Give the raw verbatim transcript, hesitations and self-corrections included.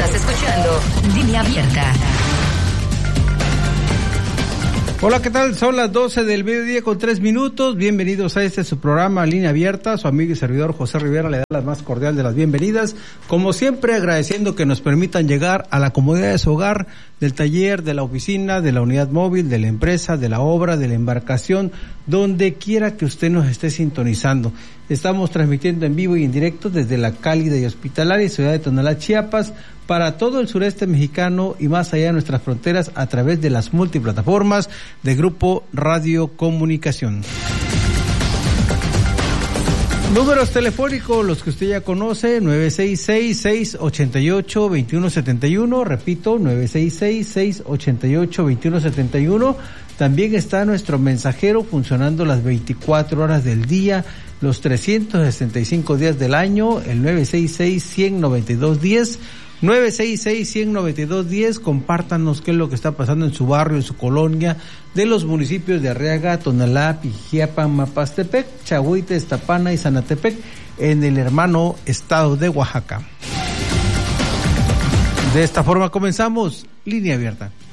Estás escuchando Línea Abierta. Hola, ¿qué tal? Son las doce del mediodía con tres minutos. Bienvenidos a este su programa Línea Abierta. Su amigo y servidor José Rivera le da la más cordial de las bienvenidas. Como siempre, agradeciendo que nos permitan llegar a la comodidad de su hogar, del taller, de la oficina, de la unidad móvil, de la empresa, de la obra, de la embarcación, donde quiera que usted nos esté sintonizando. Estamos transmitiendo en vivo y en directo desde la cálida y hospitalaria ciudad de Tonalá, Chiapas, para todo el sureste mexicano y más allá de nuestras fronteras a través de las multiplataformas de Grupo Radio Comunicación. Números telefónicos, los que usted ya conoce, nueve seis seis, seis ocho ocho, dos uno siete uno, repito, nueve seis seis, seis ocho ocho, dos uno siete uno. También está nuestro mensajero funcionando las veinticuatro horas del día, los trescientos sesenta y cinco días del año, el nueve seis seis, cien noventa y dos diez. nueve seis seis, cien noventa y dos diez, compártanos qué es lo que está pasando en su barrio, en su colonia, de los municipios de Arriaga, Tonalá, Pijiapan, Mapastepec, Chahuite, Iztapana y Zanatepec, en el hermano estado de Oaxaca. De esta forma comenzamos Línea Abierta.